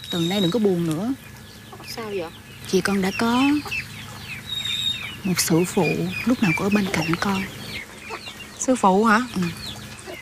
Từ nay đừng có buồn nữa. Sao vậy? Vì con đã có một sư phụ lúc nào cũng ở bên cạnh con. Sư phụ hả? Ừ.